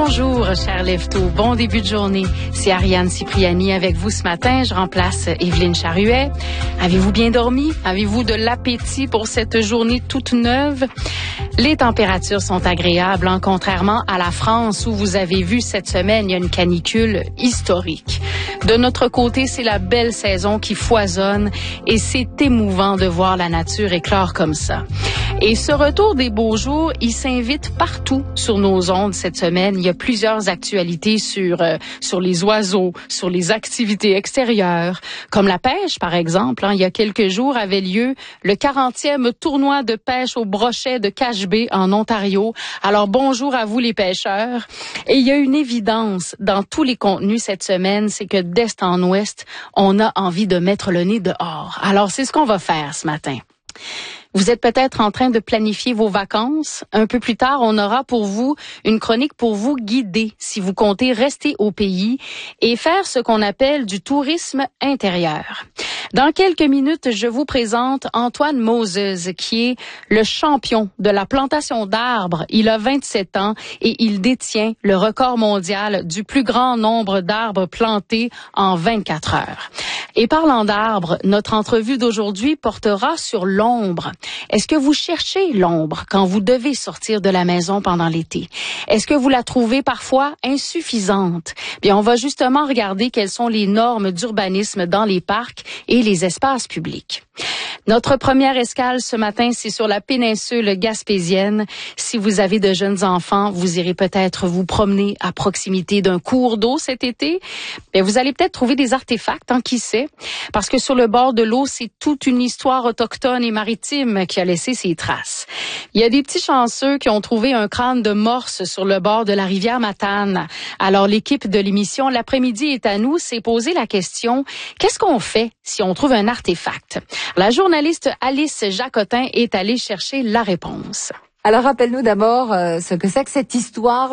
Bonjour, chers lève-tôt. Bon début de journée. C'est Ariane Cipriani avec vous ce matin. Je remplace Evelyne Charuet. Avez-vous bien dormi? Avez-vous de l'appétit pour cette journée toute neuve? Les températures sont agréables, contrairement à la France où vous avez vu cette semaine, il y a une canicule historique. De notre côté, c'est la belle saison qui foisonne et c'est émouvant de voir la nature éclore comme ça. Et ce retour des beaux jours, il s'invite partout sur nos ondes cette semaine. Il y a plusieurs actualités sur les oiseaux, sur les activités extérieures, comme la pêche par exemple. Il y a quelques jours avait lieu le 40e tournoi de pêche au brochet de Cache Bay en Ontario. Alors bonjour à vous les pêcheurs. Et il y a une évidence dans tous les contenus cette semaine, c'est que d'est en ouest, on a envie de mettre le nez dehors. Alors c'est ce qu'on va faire ce matin. Vous êtes peut-être en train de planifier vos vacances. Un peu plus tard, on aura pour vous une chronique pour vous guider si vous comptez rester au pays et faire ce qu'on appelle du tourisme intérieur. Dans quelques minutes, je vous présente Antoine Moses, qui est le champion de la plantation d'arbres. Il a 27 ans et il détient le record mondial du plus grand nombre d'arbres plantés en 24 heures. Et parlant d'arbres, notre entrevue d'aujourd'hui portera sur l'ombre. Est-ce que vous cherchez l'ombre quand vous devez sortir de la maison pendant l'été? Est-ce que vous la trouvez parfois insuffisante? Bien, on va justement regarder quelles sont les normes d'urbanisme dans les parcs et les espaces publics. Notre première escale ce matin, c'est sur la péninsule gaspésienne. Si vous avez de jeunes enfants, vous irez peut-être vous promener à proximité d'un cours d'eau cet été. Bien, vous allez peut-être trouver des artefacts, qui sait, parce que sur le bord de l'eau, c'est toute une histoire autochtone et maritime qui a laissé ses traces. Il y a des petits chanceux qui ont trouvé un crâne de morse sur le bord de la rivière Matane. Alors, l'équipe de l'émission L'après-midi est à nous s'est posé la question, qu'est-ce qu'on fait si on trouve un artefact? La journaliste Alice Jacotin est allée chercher la réponse. Alors rappelle-nous d'abord ce que c'est que cette histoire